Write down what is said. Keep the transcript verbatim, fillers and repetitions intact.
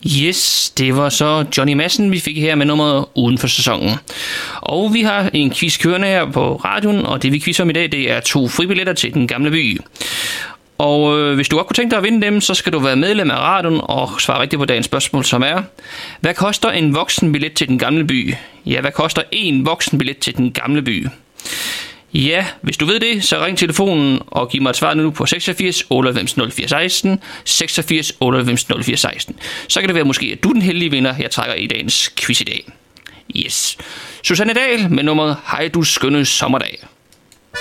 Yes, det var så Johnny Madsen, vi fik her med nummeret uden for sæsonen. Og vi har en quiz kørende her på radioen, og det vi quizzer om i dag, det er to fribilletter til Den Gamle By. Og øh, hvis du godt kunne tænke dig at vinde dem, så skal du være medlem af radioen og svare rigtigt på dagens spørgsmål, som er: hvad koster en voksenbillet til Den Gamle By? Ja, hvad koster en voksenbillet til Den Gamle By? Ja, hvis du ved det, så ring telefonen og giv mig et svar nu på seksogfirs otteoghalvfems nul fire seksten, seksogfirs otteoghalvfems nul fire seksten. Så kan det være måske, at du er den heldige vinder, jeg trækker i dagens quiz i dag. Yes. Susanne Dahl med nummeret Hej du skønne sommerdag.